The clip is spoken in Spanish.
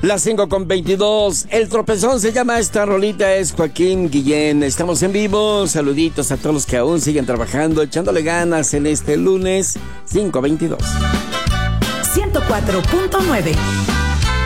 Las 5:22. El tropezón se llama esta rolita, es Joaquín Guillén. Estamos en vivo. Saluditos a todos los que aún siguen trabajando, echándole ganas en este lunes 5:22. 104.9